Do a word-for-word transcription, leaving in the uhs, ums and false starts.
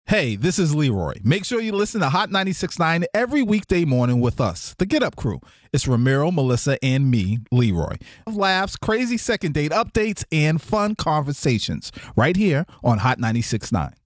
Hey, this is Leroy. Make sure you listen to Hot ninety-six point nine every weekday morning with us, the Get Up Crew. It's Ramiro, Melissa, and me, Leroy. Laughs, crazy second date updates, and fun conversations right here on Hot ninety-six point nine.